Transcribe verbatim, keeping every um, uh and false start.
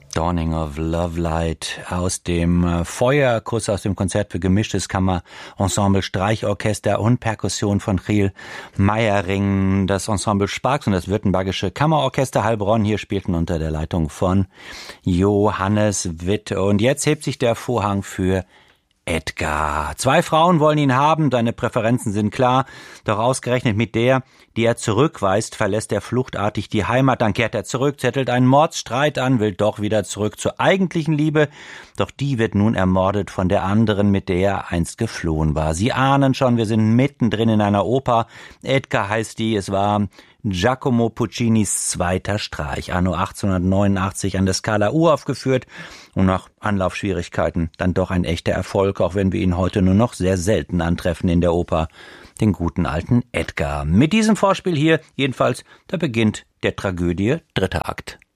Dawning of Lovelight aus dem Feuerkuss, aus dem Konzert für gemischtes Kammerensemble, Streichorchester und Perkussion von Giel Meiering. Das Ensemble Sparks und das Württembergische Kammerorchester Heilbronn hier spielten unter der Leitung von Johannes Witt. Und jetzt hebt sich der Vorhang für Edgar. Zwei Frauen wollen ihn haben, seine Präferenzen sind klar, doch ausgerechnet mit der, die er zurückweist, verlässt er fluchtartig die Heimat, dann kehrt er zurück, zettelt einen Mordsstreit an, will doch wieder zurück zur eigentlichen Liebe, doch die wird nun ermordet von der anderen, mit der er einst geflohen war. Sie ahnen schon, wir sind mittendrin in einer Oper, Edgar heißt die, es war Giacomo Puccinis zweiter Streich, anno achtzehnhundertneunundachtzig an der Scala uraufgeführt und nach Anlaufschwierigkeiten dann doch ein echter Erfolg, auch wenn wir ihn heute nur noch sehr selten antreffen in der Oper, den guten alten Edgar. Mit diesem Vorspiel hier jedenfalls, da beginnt der Tragödie dritter Akt.